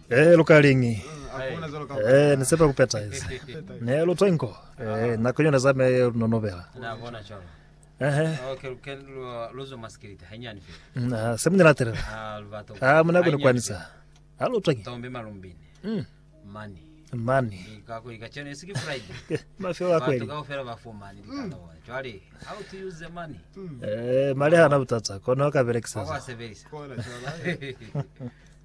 Lukalingi. Nisepa kupeta hizi. Ne Lutenko. Na kunyona zame novela. Na bona chalo. Okay, luzo maskirita hanyani fi. Na semni latere. Alvato. Muna kuna kwanisa. Lutengi. Tombe malumbini. Mani. Kako ikachene siki Friday. Mafia kweli. Tukao bafu mani likana wa. Chwali, how to use the money? Mali hana utata. Kono kaberekisa. Kwa severisa.